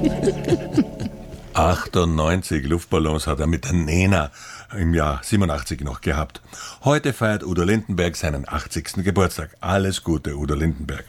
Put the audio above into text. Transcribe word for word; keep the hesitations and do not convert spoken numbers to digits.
achtundneunzig Luftballons hat er mit der Nena im Jahr siebenundachtzig noch gehabt. Heute feiert Udo Lindenberg seinen achtzigsten Geburtstag. Alles Gute, Udo Lindenberg.